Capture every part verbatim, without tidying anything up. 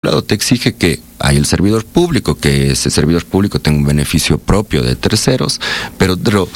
lado te exige que hay el servidor público, que ese servidor público tenga un beneficio propio de terceros, pero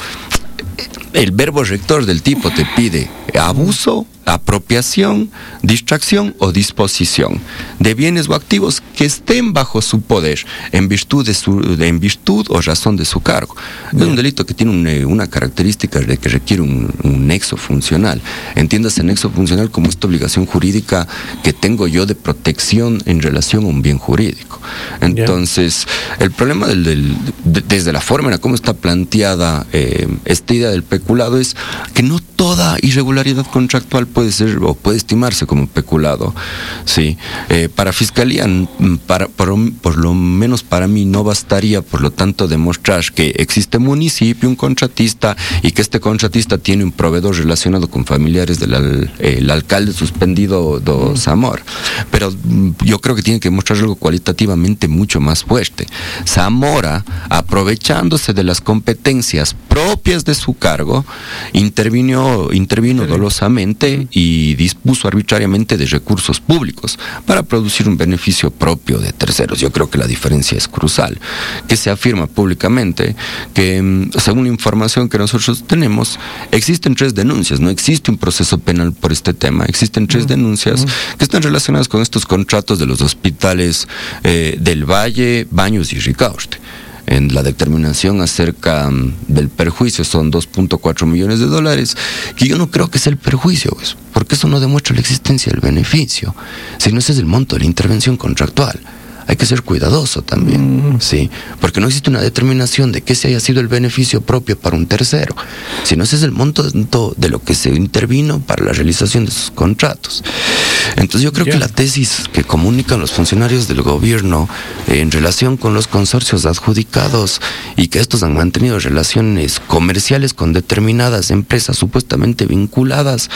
el verbo rector del tipo te pide abuso, apropiación, distracción o disposición de bienes o activos que estén bajo su poder en virtud de su de, en virtud o razón de su cargo. Bien. Es un delito que tiene un, una característica de que requiere un, un nexo funcional. Entiéndase nexo funcional como esta obligación jurídica que tengo yo de protección en relación a un bien jurídico. Entonces, Bien. el problema del, del, de, desde la forma en la cómo está planteada eh, esta idea del peculado es que no toda irregularidad contractual puede ser o puede estimarse como peculado, sí. Eh, para fiscalía, para, por, por lo menos para mí no bastaría, por lo tanto, demostrar que existe un municipio, un contratista y que este contratista tiene un proveedor relacionado con familiares del al, eh, el alcalde suspendido do Zamora. Pero yo creo que tiene que mostrar algo cualitativamente mucho más fuerte. Zamora, aprovechándose de las competencias propias de su cargo, intervino, intervino sí. dolosamente y dispuso arbitrariamente de recursos públicos para producir un beneficio propio de terceros. Yo creo que la diferencia es crucial, que se afirma públicamente que, según la información que nosotros tenemos, existen tres denuncias, no existe un proceso penal por este tema, existen tres uh-huh. denuncias uh-huh. que están relacionadas con estos contratos de los hospitales eh, del Valle, Baños y Ricaurte. En la determinación acerca um, del perjuicio son dos punto cuatro millones de dólares, que yo no creo que sea el perjuicio, pues, porque eso no demuestra la existencia del beneficio, sino ese es el monto de la intervención contractual. Hay que ser cuidadoso también, mm. sí, porque no existe una determinación de que se haya sido el beneficio propio para un tercero, sino ese es el monto de lo que se intervino para la realización de sus contratos. Entonces yo creo yeah. que la tesis que comunican los funcionarios del gobierno eh, en relación con los consorcios adjudicados y que estos han mantenido relaciones comerciales con determinadas empresas supuestamente vinculadas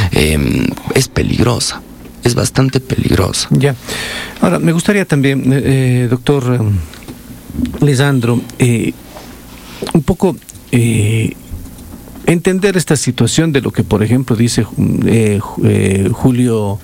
eh, es peligrosa. Es bastante peligroso. Ya. Ahora, me gustaría también, eh, doctor eh, Lisandro, eh, un poco eh, entender esta situación de lo que, por ejemplo, dice eh, eh, Julio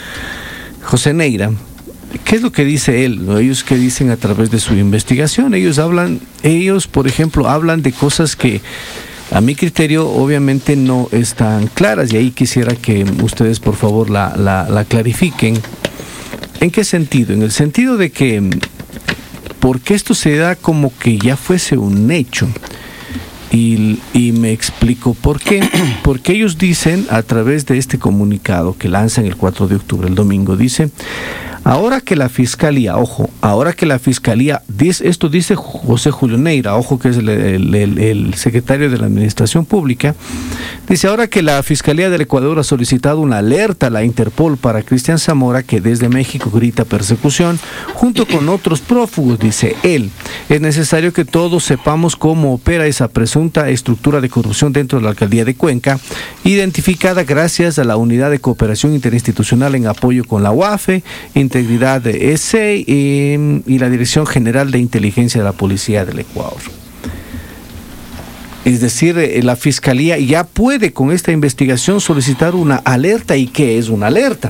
José Neira. ¿Qué es lo que dice él? ¿No? Ellos que dicen a través de su investigación, ellos hablan, ellos, por ejemplo, hablan de cosas que a mi criterio obviamente no están claras, y ahí quisiera que ustedes por favor la, la, la clarifiquen. ¿En qué sentido? En el sentido de que porque esto se da como que ya fuese un hecho, y, y me explico por qué. Porque ellos dicen a través de este comunicado que lanzan el cuatro de octubre, el domingo, dice: ahora que la Fiscalía, ojo, ahora que la Fiscalía, dice, esto dice José Julio Neira, ojo que es el, el, el, el secretario de la Administración Pública, dice: ahora que la Fiscalía del Ecuador ha solicitado una alerta a la Interpol para Cristian Zamora, que desde México grita persecución, junto con otros prófugos, dice él, es necesario que todos sepamos cómo opera esa presunta estructura de corrupción dentro de la Alcaldía de Cuenca, identificada gracias a la Unidad de Cooperación Interinstitucional en apoyo con la U A F E, Integridad de E S E y, y la Dirección General de Inteligencia de la Policía del Ecuador. Es decir, la Fiscalía ya puede con esta investigación solicitar una alerta. ¿Y qué es una alerta?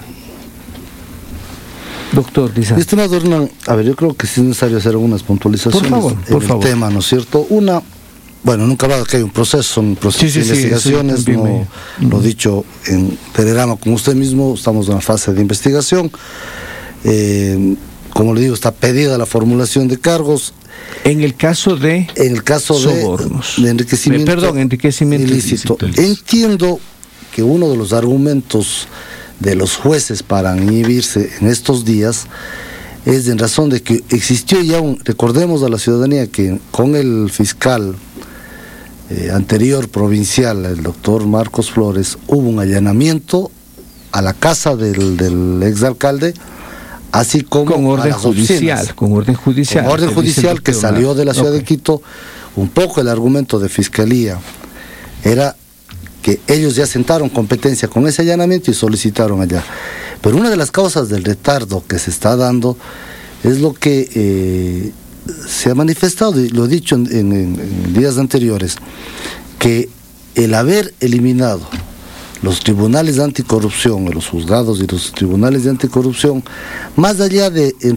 Doctor Lisandro. Estimado Hernán, a ver, yo creo que sí es necesario hacer algunas puntualizaciones por favor, en por el favor. tema, ¿no es cierto? Una, bueno, nunca va a que hay un proceso, son procesos sí, sí, de investigaciones, sí, sí, no, me... lo dicho en telegrama con usted mismo, estamos en una fase de investigación. Eh, como le digo, está pedida la formulación de cargos. En el caso de en el caso sobornos. de, de enriquecimiento, Perdón, enriquecimiento ilícito. ilícito. Entiendo que uno de los argumentos de los jueces para inhibirse en estos días es en razón de que existió ya un, recordemos a la ciudadanía que con el fiscal eh, anterior provincial, el doctor Marcos Flores, hubo un allanamiento a la casa del, del exalcalde, así como con orden judicial, con orden judicial, con orden judicial que salió de la ciudad okay. de Quito. Un poco el argumento de fiscalía era que ellos ya sentaron competencia con ese allanamiento y solicitaron allá. Pero una de las causas del retardo que se está dando es lo que eh, se ha manifestado, y lo he dicho en, en, en días anteriores, que el haber eliminado los tribunales de anticorrupción, los juzgados y los tribunales de anticorrupción, más allá de